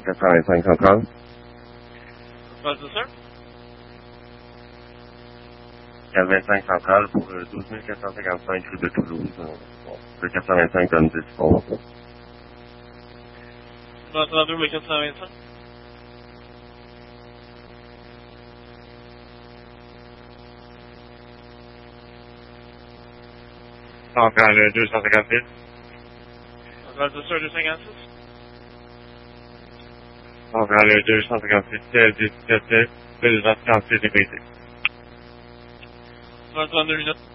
85 central. What's the sir? 425 central pour 12 455 rue de Toulouse. Le 425 donne 10 secondes. 32 le 425. Centrale 256. What's the sir, 256? Centrale 256, 17, 256 DPC. 32 minutes.